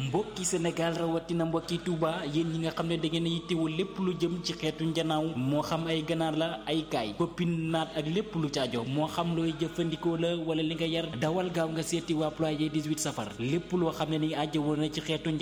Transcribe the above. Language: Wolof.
mbokki Sénégal rawatina mbokki Touba yéen ñi nga xam ne da ngeen a yittewoo lépp lu jëm ci xeetu njanaaw moo xam ay ganaar la ay kaay koppin naat ak lépp lu caajo moo xam looy jëfandikoo la wala li nga yar dawal gaaw nga seeti waa Ployer 18 safar lépp loo xam ne ni ajjawoo na ci xeetu